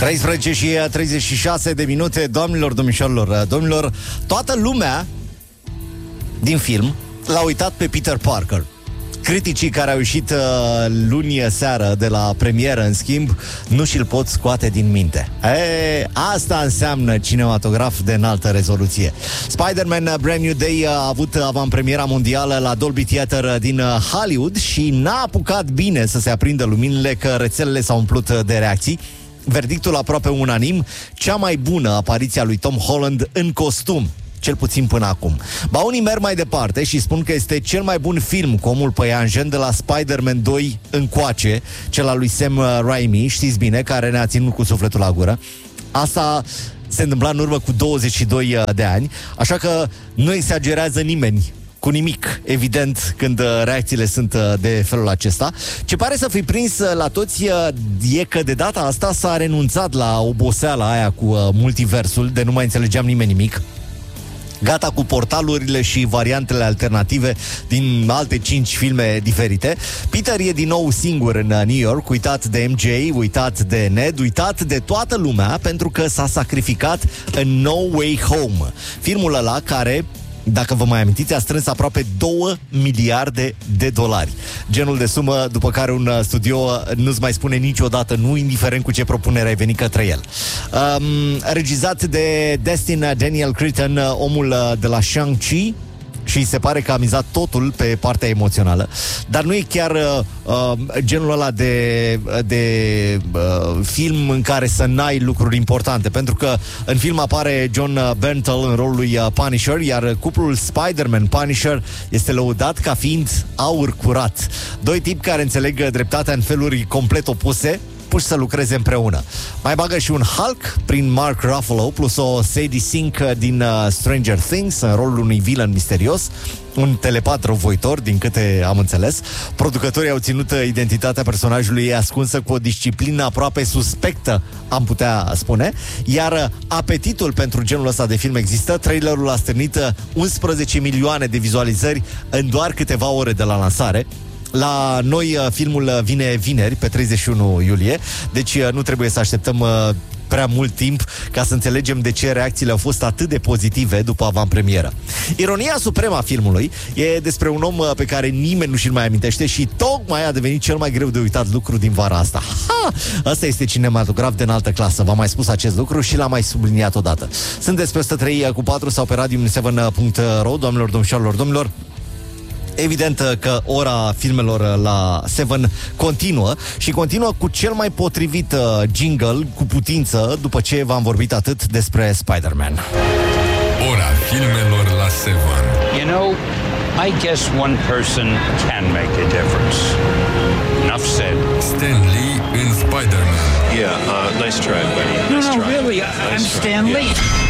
13 și 36 de minute, doamnelor, domnișoarelor, domnilor, toată lumea din film l-a uitat pe Peter Parker. Criticii care au ieșit luni seară de la premieră, în schimb, nu și-l pot scoate din minte. Asta înseamnă cinematograf de înaltă rezoluție. Spider-Man Brand New Day a avut avantpremiera mondială la Dolby Theatre din Hollywood și n-a apucat bine să se aprindă luminile, că rețelele s-au umplut de reacții. Verdictul aproape unanim: cea mai bună apariție a lui Tom Holland în costum, cel puțin până acum. Ba, unii merg mai departe și spun că este cel mai bun film cu omul păianjen de la Spider-Man 2 încoace, cel al lui Sam Raimi, știți bine, care ne-a ținut cu sufletul la gură. Asta se întâmpla în urmă cu 22 de ani, așa că nu exagerează nimeni cu nimic, evident, când reacțiile sunt de felul acesta. Ce pare să fi prins la toți e că de data asta s-a renunțat la oboseala aia cu multiversul, de nu mai înțelegeam nimeni nimic. Gata cu portalurile și variantele alternative din alte 5 filme diferite. Peter e din nou singur în New York, uitat de MJ, uitat de Ned, uitat de toată lumea, pentru că s-a sacrificat în No Way Home, filmul ăla care, dacă vă mai amintiți, a strâns aproape 2 miliarde de dolari. Genul de sumă după care un studio nu-ți mai spune niciodată nu, indiferent cu ce propunere ai venit către el. Regizat de Destin Daniel Cretton, omul de la Shang-Chi, și se pare că a mizat totul pe partea emoțională. Dar nu e chiar genul ăla de film în care să n-ai lucruri importante, pentru că în film apare John Bernthal în rolul lui Punisher, iar cuplul Spider-Man-Punisher este lăudat ca fiind aur curat. Doi tipi care înțeleg dreptatea în feluri complet opuse, puși să lucreze împreună. Mai bagă și un Hulk prin Mark Ruffalo, plus o Sadie Sink din Stranger Things în rolul unui villain misterios, un telepat răvoitor, din câte am înțeles. Producătorii au ținut identitatea personajului ascunsă cu o disciplină aproape suspectă, am putea spune, iar apetitul pentru genul ăsta de film există. Trailerul a stârnit 11 milioane de vizualizări în doar câteva ore de la lansare. La noi filmul vine vineri, pe 31 iulie, deci nu trebuie să așteptăm prea mult timp ca să înțelegem de ce reacțiile au fost atât de pozitive după avantpremieră. Ironia supremă a filmului e despre un om pe care nimeni nu și-l mai amintește și tocmai a devenit cel mai greu de uitat lucru din vara asta. Asta este cinematograf de înaltă clasă. V-am mai spus acest lucru și l-am mai subliniat odată. Sunteți pe 103.4 sau pe radio7.ro, doamnelor, domnilor. Evident că ora filmelor la 7 continuă și continuă cu cel mai potrivit jingle cu putință, după ce v-am vorbit atât despre Spider-Man. Ora filmelor la 7. You know, I guess one person can make a difference. Enough said. Stan Lee în Spider-Man. Yeah, nice try, buddy. No, really, I'm Stan Lee.